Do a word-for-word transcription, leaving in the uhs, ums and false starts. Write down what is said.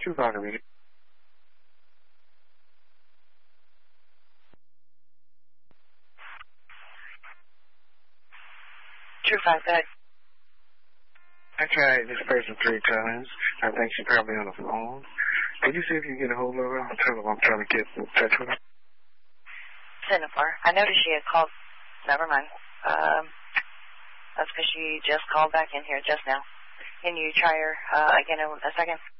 Two five to me. Two five, go ahead. I tried this person three times. I think she's probably on the phone. Can you see if you can get a hold of her? Tell her I'm trying to get in touch with her. Send it for her. I noticed she had called. Never mind. Um, that's because she just called back in here just now. Can you try her uh, again in a second?